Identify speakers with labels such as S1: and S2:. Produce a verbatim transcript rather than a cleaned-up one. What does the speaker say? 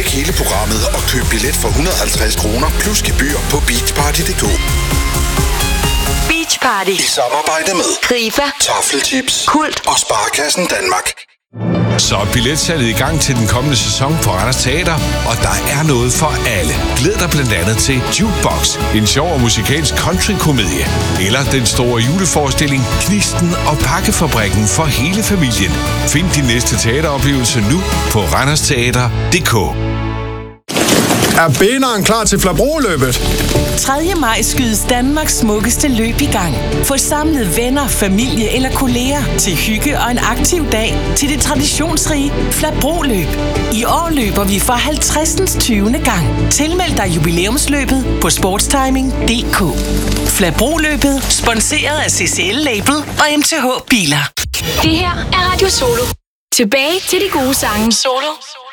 S1: Tjek hele programmet og køb billet for et hundrede og halvtreds kroner plus gebyr på beachparty punktum d k.
S2: Beach Party.
S1: I samarbejde med
S2: Grifa,
S1: Taffelchips,
S2: Kult
S1: og Sparekassen Danmark.
S3: Så er billetsalget i gang til den kommende sæson på Randers Teater, og der er noget for alle. Glæd dig blandt andet til Jukebox, en sjov og musikalsk country-komedie. Eller den store juleforestilling Knisten og Pakkefabrikken for hele familien. Find din næste teateroplevelse nu på randers teater punktum d k.
S4: Er beneren klar til Flabro-løbet?
S5: tredje maj skydes Danmarks smukkeste løb i gang. Få samlet venner, familie eller kolleger til hygge og en aktiv dag til det traditionsrige Flabro-løb. I år løber vi for halvtredsindstyvende tyvende gang. Tilmeld dig jubilæumsløbet på sportstiming punktum d k. Flabro-løbet, sponsoreret af C C L-label og M T H Biler.
S6: Det her er Radio Solo. Tilbage til de gode sange. Solo